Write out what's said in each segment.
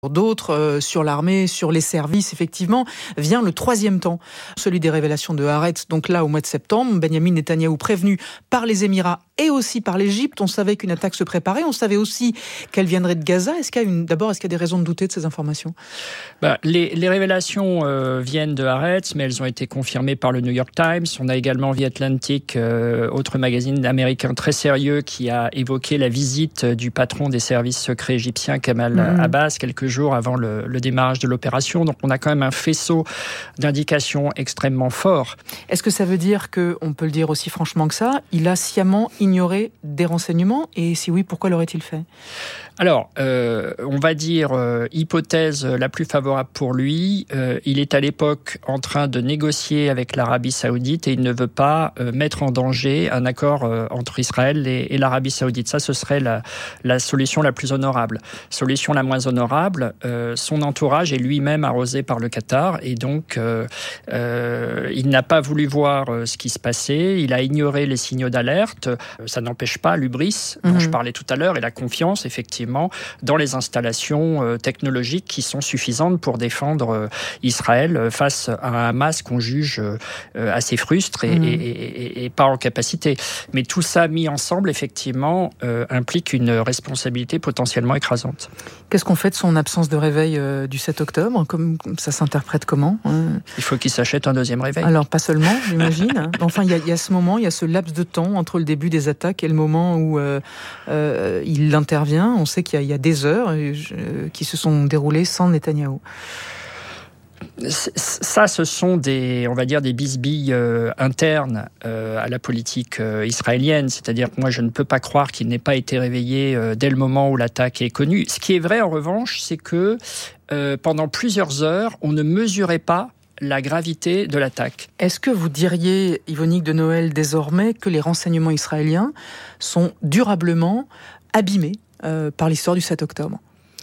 d'autres sur l'armée, sur les services, effectivement, vient le troisième temps, celui des révélations de Haaretz. Donc là, au mois de septembre, Benyamin Netanyahou prévenu par les Émirats et aussi par l'Égypte. On savait qu'une attaque se préparait. On savait aussi qu'elle viendrait de Gaza. Est-ce qu'il y a des raisons de douter de ces informations ? Les révélations viennent de Haaretz, mais elles ont été confirmées par le New York Times. On a également The Atlantic, autre magazine américain très sérieux, qui a évoqué la visite du patron des services secrets égyptiens, Kamal Abbas, quelques jours avant le démarrage de l'opération. Donc on a quand même un faisceau d'indications extrêmement fort. Est-ce que ça veut dire qu'on peut le dire aussi franchement que ça, il a sciemment ignoré des renseignements ? Et si oui, pourquoi l'aurait-il fait ? Alors, on va dire hypothèse la plus favorable pour lui. Il est à l'époque en train de négocier avec l'Arabie Saoudite et il ne veut pas mettre en danger un accord entre Israël et l'Arabie Saoudite. Ça, ce serait la solution la plus honorable. Solution la moins honorable, son entourage est lui-même arrosé par le Qatar et donc il n'a pas voulu voir ce qui se passait. Il a ignoré les signaux d'alerte. Ça n'empêche pas l'hubris dont je parlais tout à l'heure et la confiance, effectivement, dans les installations technologiques qui sont suffisantes pour défendre Israël face à un Hamas qu'on juge assez frustre et pas en capacité. Mais tout ça mis ensemble, effectivement, implique une responsabilité potentiellement écrasante. Qu'est-ce qu'on fait de son absence de réveil du 7 octobre ? Ça s'interprète comment ? Il faut qu'il s'achète un deuxième réveil. Alors, pas seulement, j'imagine. Enfin, il y a ce moment, il y a ce laps de temps entre le début des attaques et le moment où il intervient. On sait qu'il y a des heures qui se sont déroulées sans Netanyahou. Ça, ce sont des bisbilles internes à la politique israélienne. C'est-à-dire que moi, je ne peux pas croire qu'il n'ait pas été réveillé dès le moment où l'attaque est connue. Ce qui est vrai, en revanche, c'est que pendant plusieurs heures, on ne mesurait pas la gravité de l'attaque. Est-ce que vous diriez, Yvonique de Noël, désormais, que les renseignements israéliens sont durablement abîmés par l'histoire du 7 octobre ?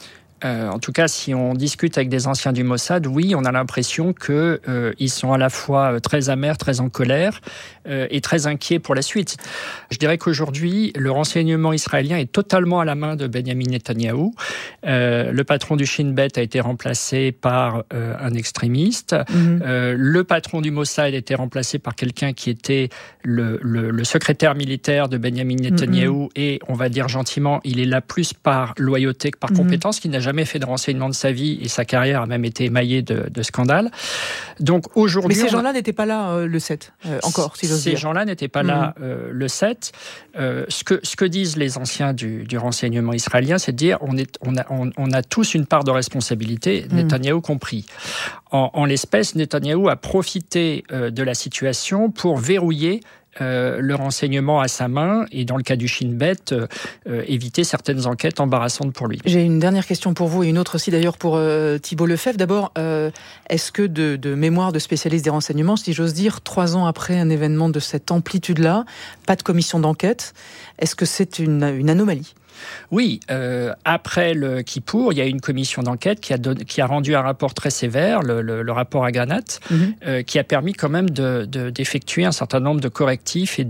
En tout cas, si on discute avec des anciens du Mossad, oui, on a l'impression qu'ils sont à la fois très amers, très en colère et très inquiets pour la suite. Je dirais qu'aujourd'hui, le renseignement israélien est totalement à la main de Benyamin Netanyahou. Le patron du Shin Bet a été remplacé par un extrémiste. Le patron du Mossad a été remplacé par quelqu'un qui était le secrétaire militaire de Benyamin Netanyahou et, on va dire gentiment, il est là plus par loyauté que par compétence, qui n'a jamais fait de renseignement de sa vie et sa carrière a même été émaillée de scandales. Donc aujourd'hui, mais ces gens-là n'étaient pas là le 7, encore, si j'ose dire. Ces gens-là n'étaient pas là le 7. Ce que disent les anciens du renseignement israélien, c'est de dire on a tous une part de responsabilité, Netanyahou compris. En l'espèce, Netanyahou a profité de la situation pour verrouiller le renseignement à sa main et dans le cas du Shin Bet, éviter certaines enquêtes embarrassantes pour lui. J'ai une dernière question pour vous et une autre aussi d'ailleurs pour Thibault Lefebvre. D'abord, est-ce que de mémoire de spécialiste des renseignements, si j'ose dire, 3 ans après un événement de cette amplitude-là, pas de commission d'enquête, est-ce que c'est une anomalie ? Oui, après le Kippour, il y a une commission d'enquête qui a rendu un rapport très sévère, le rapport Agranat, qui a permis quand même d'effectuer un certain nombre de correctifs et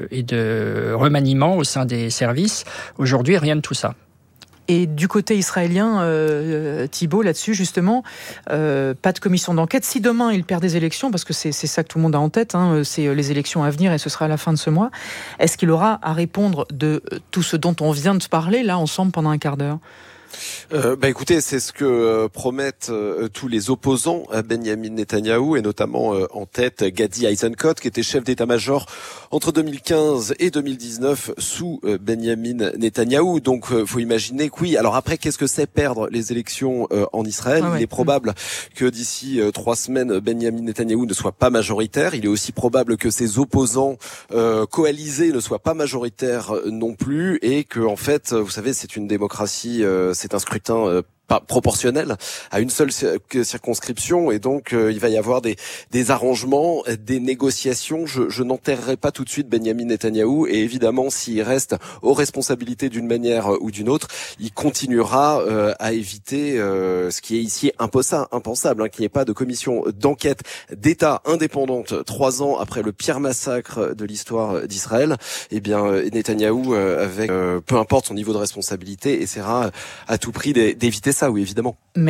de remaniements au sein des services. Aujourd'hui, rien de tout ça. Et du côté israélien, Thibault, là-dessus, justement, pas de commission d'enquête. Si demain, il perd des élections, parce que c'est ça que tout le monde a en tête, c'est les élections à venir et ce sera à la fin de ce mois, est-ce qu'il aura à répondre de tout ce dont on vient de parler, là, ensemble, pendant un quart d'heure ? Écoutez, c'est ce que promettent tous les opposants à Benyamin Netanyahou et notamment en tête Gadi Eisenkot qui était chef d'état-major entre 2015 et 2019 sous Benyamin Netanyahou. Donc faut imaginer que oui. Alors après, qu'est-ce que c'est perdre les élections en Israël ? Il est probable que d'ici 3 semaines, Benyamin Netanyahou ne soit pas majoritaire. Il est aussi probable que ses opposants coalisés ne soient pas majoritaires non plus et que en fait, vous savez, c'est une démocratie. C'est un scrutin pas proportionnel à une seule circonscription et donc il va y avoir des arrangements, des négociations. Je n'enterrerai pas tout de suite Benyamin Netanyahou et évidemment s'il reste aux responsabilités d'une manière ou d'une autre, il continuera à éviter ce qui est ici impensable, qu'il n'y ait pas de commission d'enquête d'État indépendante 3 ans après le pire massacre de l'histoire d'Israël. Eh bien Netanyahou avec peu importe son niveau de responsabilité essaiera à tout prix d'éviter ça, oui, évidemment.